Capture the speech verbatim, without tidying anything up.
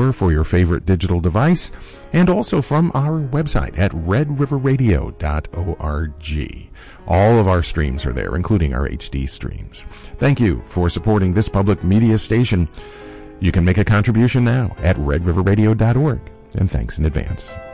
player for your favorite digital device, and also from our website at red river radio dot org. All of our streams are there, including our H D streams. Thank you for supporting this public media station. You can make a contribution now at red river radio dot org, and thanks in advance.